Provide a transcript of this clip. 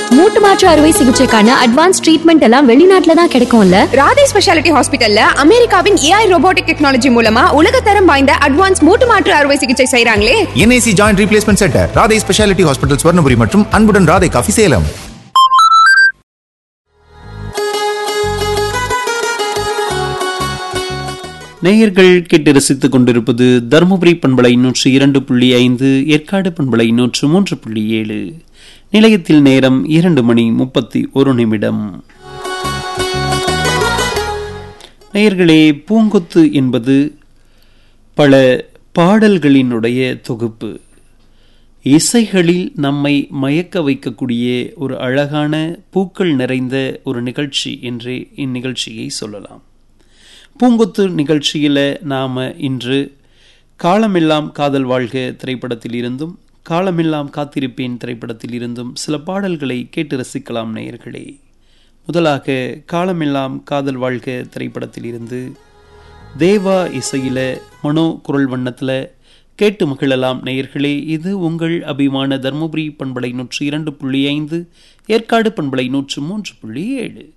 மூட்டு மாற்று அறுவை சிகிச்சைக்கான அட்வான்ஸ் ட்ரீட்மெண்ட் எல்லாம் வெளிநாட்டுல தான் கிடைக்கும்ல. ராதே ஸ்பெஷாலிட்டி ஹாஸ்பிட்டல்ல அமெரிக்காவின் AI ரோபோட்டிக் டெக்னாலஜி மூலமா உலகத்தரம் வாய்ந்த அட்வான்ஸ் மூட்டு மாற்று அறுவை சிகிச்சை செய்றாங்களே. NAC joint replacement centre, Radhe speciality hospital, Swarnapuri மற்றும் அன்புடன் ராதே காஃபி, சேலம். நேயர்கள் கேட்டு ரசித்துக் கொண்டிருப்பது தருமபுரி பண்பலை 102.5, ஏற்காடு பண்பலை 103.7. நிலையத்தில் நேரம் 2:31. நேயர்களே, பூங்கொத்து என்பது பல பாடல்களினுடைய தொகுப்பு. இசைகளில் நம்மை மயக்க வைக்கக்கூடிய ஒரு அழகான பூக்கள் நிறைந்த ஒரு நிகழ்ச்சி என்றே இந்நிகழ்ச்சியை சொல்லலாம். பூங்கொத்து நிகழ்ச்சியில் நாம் இன்று காலமெல்லாம் காதல் வாழ்க திரைப்படத்தில் இருந்தும், காலமெல்லாம் காத்திருப்பேன் திரைப்படத்தில் இருந்தும் சில பாடல்களை கேட்டு ரசிக்கலாம் நேயர்களே. முதலாக காலமெல்லாம் காதல் வாழ்க திரைப்படத்தில் இருந்து தேவா இசையில மனோ குரல் வண்ணத்தில் கேட்டு மகிழலாம் நேயர்களே. இது உங்கள் அபிமான தருமபுரி பண்பலை 102.5, ஏற்காடு பண்பலை 103.7.